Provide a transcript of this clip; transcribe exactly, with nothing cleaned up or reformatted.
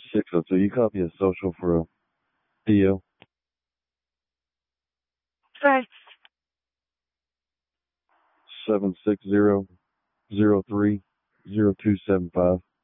six oh two. You copy a social for a D O? Sorry. seven six zero zero three zero two seven five.